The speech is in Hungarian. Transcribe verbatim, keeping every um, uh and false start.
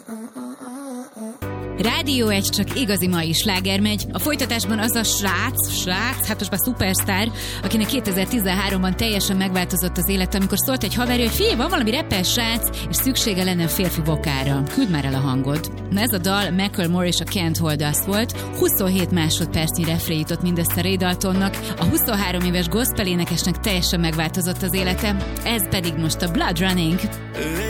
Rádió egy, csak igazi mai sláger megy. A folytatásban az a srác, srác, hát most már szupersztár, akinek kétezer-tizenháromban teljesen megváltozott az élet, amikor szólt egy haverja, hogy figyelj, van valami rappel srác, és szüksége lenne férfi vokára. Küld már el a hangod. Na ez a dal Macklemore és a Can't Hold Us volt. huszonhét másodpercnyi refré jutott mindössze Ray Daltonnak. A huszonhárom éves gospel énekesnek teljesen megváltozott az élete. Ez pedig most a Blood Running.